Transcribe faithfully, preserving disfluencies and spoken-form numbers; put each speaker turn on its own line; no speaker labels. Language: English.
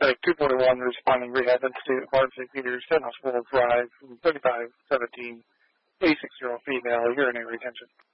Like two forty-one, responding Rehab Institute, Hardwick Peters, Ten Hospital Drive, thirty-five seventeen, eighty-six-year-old female, urinary retention.